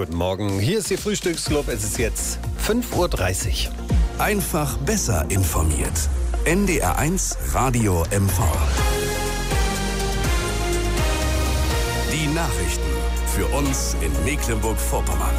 Guten Morgen, hier ist Ihr Frühstücksclub. Es ist jetzt 5:30 Uhr. Einfach besser informiert. NDR1 Radio MV. Die Nachrichten für uns in Mecklenburg-Vorpommern.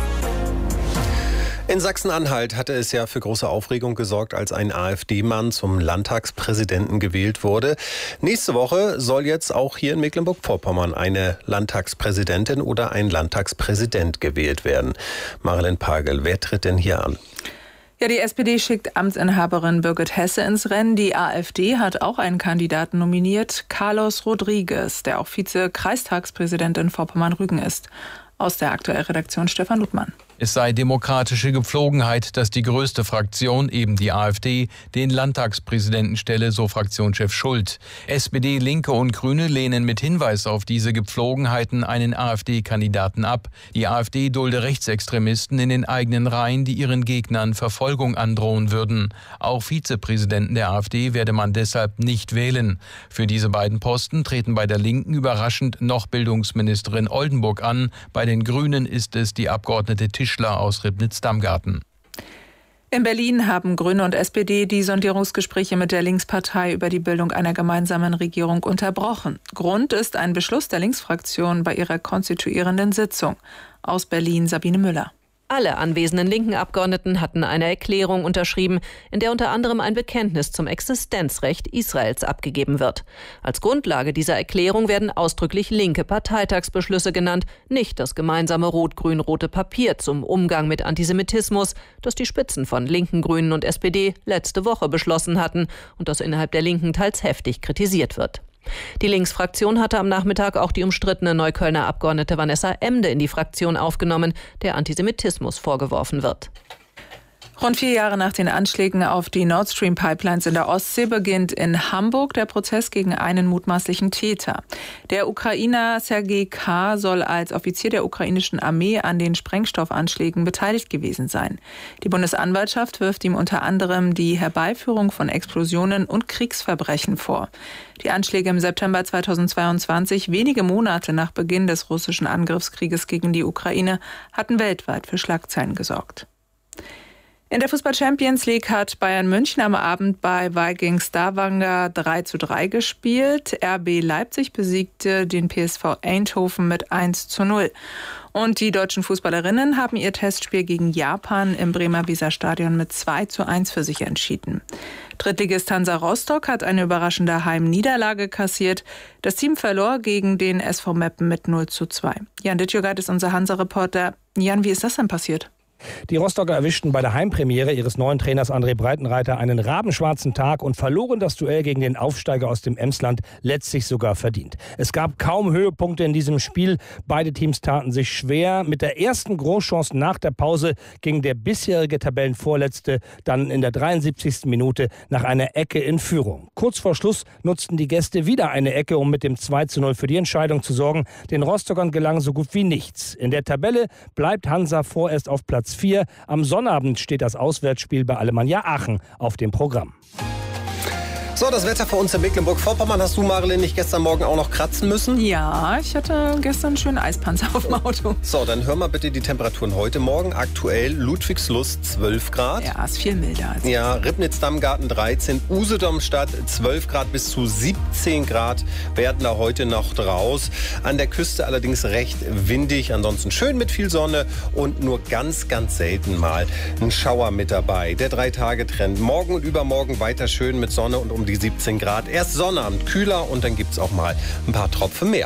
In Sachsen-Anhalt hatte es ja für große Aufregung gesorgt, als ein AfD-Mann zum Landtagspräsidenten gewählt wurde. Nächste Woche soll jetzt auch hier in Mecklenburg-Vorpommern eine Landtagspräsidentin oder ein Landtagspräsident gewählt werden. Marilyn Pagel, wer tritt denn hier an? Ja, die SPD schickt Amtsinhaberin Birgit Hesse ins Rennen. Die AfD hat auch einen Kandidaten nominiert, Carlos Rodriguez, der auch Vize-Kreistagspräsident in Vorpommern-Rügen ist. Aus der Aktuell-Redaktion Stefan Ludmann. Es sei demokratische Gepflogenheit, dass die größte Fraktion, eben die AfD, den Landtagspräsidenten stelle, so Fraktionschef Schult. SPD, Linke und Grüne lehnen mit Hinweis auf diese Gepflogenheiten einen AfD-Kandidaten ab. Die AfD dulde Rechtsextremisten in den eigenen Reihen, die ihren Gegnern Verfolgung androhen würden. Auch Vizepräsidenten der AfD werde man deshalb nicht wählen. Für diese beiden Posten treten bei der Linken überraschend noch Bildungsministerin Oldenburg an. Bei den Grünen ist es die Abgeordnete Tischler aus Ribnitz-Damgarten. In Berlin haben Grüne und SPD die Sondierungsgespräche mit der Linkspartei über die Bildung einer gemeinsamen Regierung unterbrochen. Grund ist ein Beschluss der Linksfraktion bei ihrer konstituierenden Sitzung. Aus Berlin Sabine Müller. Alle anwesenden linken Abgeordneten hatten eine Erklärung unterschrieben, in der unter anderem ein Bekenntnis zum Existenzrecht Israels abgegeben wird. Als Grundlage dieser Erklärung werden ausdrücklich linke Parteitagsbeschlüsse genannt, nicht das gemeinsame rot-grün-rote Papier zum Umgang mit Antisemitismus, das die Spitzen von Linken, Grünen und SPD letzte Woche beschlossen hatten und das innerhalb der Linken teils heftig kritisiert wird. Die Linksfraktion hatte am Nachmittag auch die umstrittene Neuköllner Abgeordnete Vanessa Emde in die Fraktion aufgenommen, der Antisemitismus vorgeworfen wird. Rund 4 Jahre nach den Anschlägen auf die Nord Stream Pipelines in der Ostsee beginnt in Hamburg der Prozess gegen einen mutmaßlichen Täter. Der Ukrainer Sergei K. soll als Offizier der ukrainischen Armee an den Sprengstoffanschlägen beteiligt gewesen sein. Die Bundesanwaltschaft wirft ihm unter anderem die Herbeiführung von Explosionen und Kriegsverbrechen vor. Die Anschläge im September 2022, wenige Monate nach Beginn des russischen Angriffskrieges gegen die Ukraine, hatten weltweit für Schlagzeilen gesorgt. In der Fußball-Champions League hat Bayern München am Abend bei Vikings Stavanger 3:3 gespielt. RB Leipzig besiegte den PSV Eindhoven mit 1:0. Und die deutschen Fußballerinnen haben ihr Testspiel gegen Japan im Bremer Weserstadion mit 2:1 für sich entschieden. Drittligist Hansa Rostock hat eine überraschende Heimniederlage kassiert. Das Team verlor gegen den SV Meppen mit 0:2. Jan Dittjögert ist unser Hansa-Reporter. Jan, wie ist das denn passiert? Die Rostocker erwischten bei der Heimpremiere ihres neuen Trainers André Breitenreiter einen rabenschwarzen Tag und verloren das Duell gegen den Aufsteiger aus dem Emsland letztlich sogar verdient. Es gab kaum Höhepunkte in diesem Spiel. Beide Teams taten sich schwer. Mit der ersten Großchance nach der Pause ging der bisherige Tabellenvorletzte dann in der 73. Minute nach einer Ecke in Führung. Kurz vor Schluss nutzten die Gäste wieder eine Ecke, um mit dem 2:0 für die Entscheidung zu sorgen. Den Rostockern gelang so gut wie nichts. In der Tabelle bleibt Hansa vorerst auf Platz 4. Am Sonnabend steht das Auswärtsspiel bei Alemannia Aachen auf dem Programm. So, das Wetter für uns in Mecklenburg-Vorpommern. Hast du, Marilyn, nicht gestern Morgen auch noch kratzen müssen? Ja, ich hatte gestern einen schönen Eispanzer auf dem Auto. So, dann hör mal bitte die Temperaturen heute Morgen. Aktuell Ludwigslust 12 Grad. Ja, ist viel milder. Ja, Ribnitz-Damgarten 13, Usedom-Stadt 12 Grad bis zu 17 Grad werden da heute noch draus. An der Küste allerdings recht windig. Ansonsten schön mit viel Sonne und nur ganz, ganz selten mal ein Schauer mit dabei. Der 3-Tage-Trend. Morgen und übermorgen weiter schön mit Sonne und um die 17 Grad. Erst Sonnabend kühler und dann gibt es auch mal ein paar Tropfen mehr.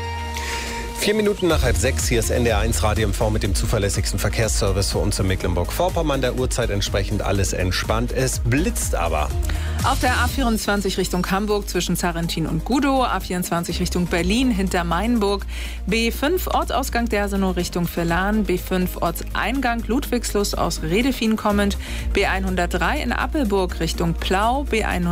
4 Minuten nach 5:30, hier ist NDR1 Radio MV mit dem zuverlässigsten Verkehrsservice für uns in Mecklenburg-Vorpommern. Der Uhrzeit entsprechend alles entspannt. Es blitzt aber. Auf der A24 Richtung Hamburg zwischen Zarrentin und Gudow, A24 Richtung Berlin hinter Mainburg, B5 Ortsausgang Dersenow Richtung Verlan, B5 Ortseingang Ludwigslust aus Redefien kommend, B103 in Appelburg Richtung Plau,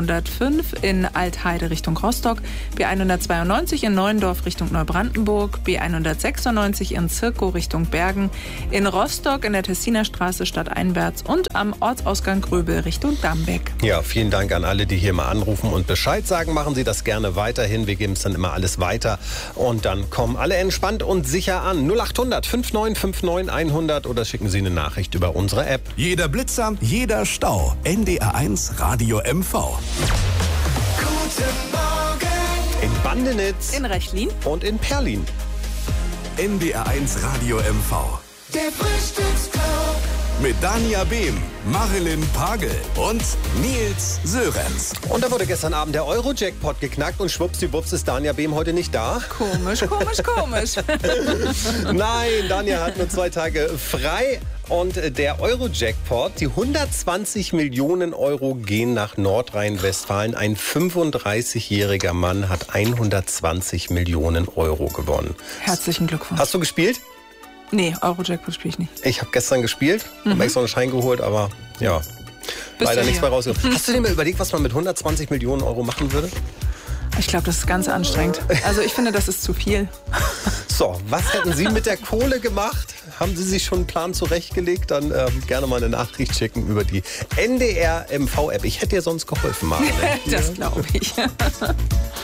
B105 in Altheide Richtung Rostock, B192 in Neuendorf Richtung Neubrandenburg, B die 196 in Zirkow Richtung Bergen, in Rostock in der Tessiner Straße stadteinwärts und am Ortsausgang Gröbel Richtung Dambeck. Ja, vielen Dank an alle, die hier mal anrufen und Bescheid sagen. Machen Sie das gerne weiterhin. Wir geben es dann immer alles weiter und dann kommen alle entspannt und sicher an. 0800 5959 100 oder schicken Sie eine Nachricht über unsere App. Jeder Blitzer, jeder Stau. NDR1 Radio MV. Guten Morgen. In Bandenitz In Rechlin und in Perlin. NDR1 Radio MV. Der Frühstücksclub. Mit Dania Behm, Marilyn Pagel und Nils Sörenz. Und da wurde gestern Abend der Euro-Jackpot geknackt und schwuppsdiwupps ist Dania Behm heute nicht da. Komisch. Nein, Dania hat nur 2 Tage frei. Und der Euro-Jackpot, die 120 Millionen Euro gehen nach Nordrhein-Westfalen. Ein 35-jähriger Mann hat 120 Millionen Euro gewonnen. Herzlichen Glückwunsch. Hast du gespielt? Nee, Euro-Jackpot spiele ich nicht. Ich habe gestern gespielt, habe extra einen Schein geholt, aber ja, leider nichts mehr rausgekommen. Hast du dir mal überlegt, was man mit 120 Millionen Euro machen würde? Ich glaube, das ist ganz anstrengend. Also ich finde, das ist zu viel. So, was hätten Sie mit der Kohle gemacht? Haben Sie sich schon einen Plan zurechtgelegt? Dann gerne mal eine Nachricht schicken über die NDR MV-App. Ich hätte dir sonst geholfen, Marilyn. Das glaube ich.